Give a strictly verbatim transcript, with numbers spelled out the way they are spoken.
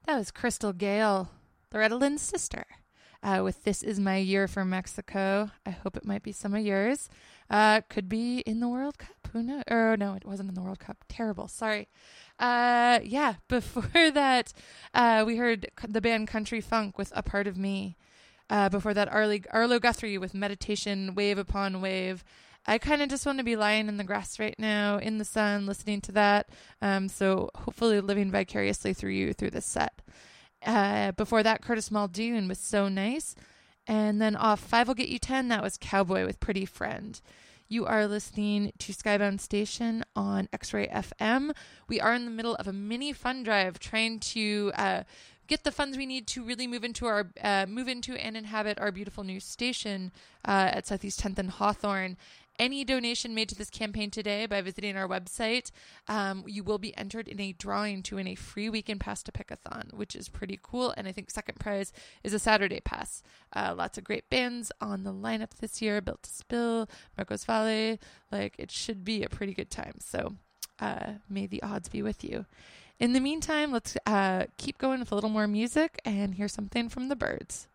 That was Crystal Gale, Loretta Lynn's sister, uh, with This Is My Year for Mexico. I hope it might be some of yours. Uh, could be in the World Cup. Who knows? Or no, it wasn't in the World Cup. Terrible. Sorry. Uh, yeah, before that, uh, we heard the band Country Funk with A Part of Me. Uh, before that, Arlo, Arlo Guthrie with Meditation, Wave Upon Wave. I kind of just want to be lying in the grass right now, in the sun, listening to that. Um, so hopefully living vicariously through you through this set. Uh, before that, Curtis Muldoon was So Nice. And then off Five Will Get You Ten, that was Cowboy with Pretty Friend. You are listening to Skybound Station on X-Ray F M. We are in the middle of a mini fund drive trying to uh, get the funds we need to really move into our uh, move into and inhabit our beautiful new station uh, at Southeast tenth and Hawthorne. Any donation made to this campaign today by visiting our website, um, you will be entered in a drawing to win a free weekend pass to Pickathon, which is pretty cool. And I think second prize is a Saturday pass. Uh, lots of great bands on the lineup this year. Built to Spill, Marcos Valle. Like, it should be a pretty good time. So uh, may the odds be with you. In the meantime, let's uh, keep going with a little more music and hear something from the Byrds.